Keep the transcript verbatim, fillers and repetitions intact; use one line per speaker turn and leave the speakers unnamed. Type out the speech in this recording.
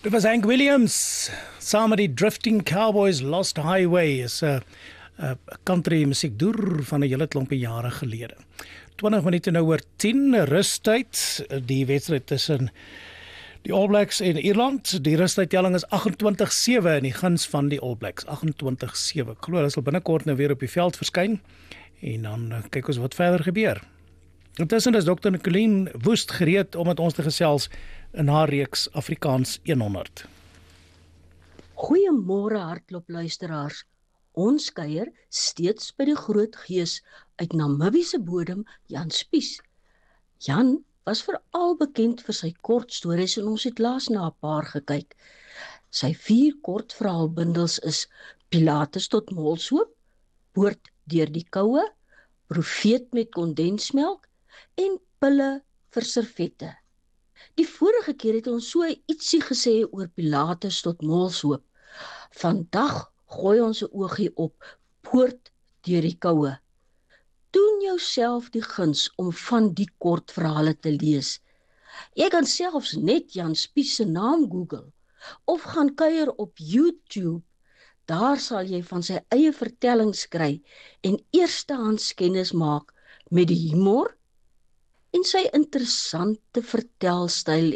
Dit was Hank Williams, saam met die Drifting Cowboys. Lost Highway is 'n uh, uh, country musiekdoer van 'n hele klompie jare gelede. twintig minute nou oor tien, rustyd. Die wedstryd tussen die All Blacks en Ierland. Die rustydtelling is agentwintig sewe in die guns van die All Blacks. agentwintig sewe. Ek glo hulle sal binnekort nou weer op die veld verskyn en dan uh, kyk ons wat verder gebeur. Intussen is dokter Nicoline Woest gereed om met ons te gesels in haar reeks Afrikaans honderd.
Goeiemôre hardloopluisteraars. Ons kuier steeds by die groot gees uit Namibië se bodem, Jan Spies. Jan was veral bekend vir sy kortstories en ons het laas na 'n paar gekyk. Sy vier kortverhaalbundels is Pilates tot Molshoop, Poort deur die koue, Profeet met kondensmelk en Pille vir servette. Die vorige keer het ons so ietsie gesê oor Pilates tot Molshoop. Vandag gooi ons 'n oogie op Poort deur die koue. Doen jouself die guns om van die kortverhale te lees. Jy kan selfs net Jan Spies se naam Google of gaan kuier op YouTube. Daar sal jy van sy eie vertellings kry en eerstehands kennis maak met die humor en sy interessante vertelstyl